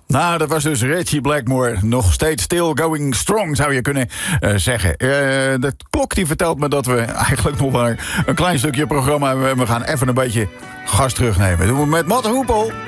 Nou, dat was dus Ritchie Blackmore. Nog steeds still going strong, zou je kunnen zeggen. De klok die vertelt me dat we eigenlijk nog maar een klein stukje programma hebben. We gaan even een beetje gas terugnemen. Dat doen we met Matt Hoepel.